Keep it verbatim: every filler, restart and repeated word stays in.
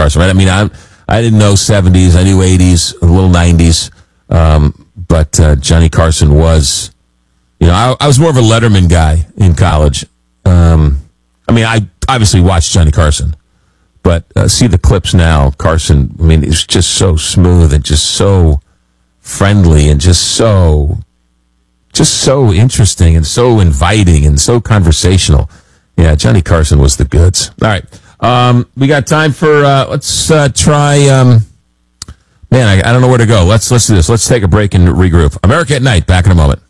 Carson, right? I mean, I I didn't know seventies. I knew eighties, a little nineties. Um, but uh, Johnny Carson was, you know, I, I was more of a Letterman guy in college. Um, I mean, I obviously watched Johnny Carson, but uh, see the clips now. Carson, I mean, it's just so smooth and just so friendly and just so, just so interesting and so inviting and so conversational. Yeah, Johnny Carson was the goods. All right. Um, we got time for, uh, let's uh, try, um, man, I, I don't know where to go. Let's, let's do this. Let's take a break and regroup. America at Night, back in a moment.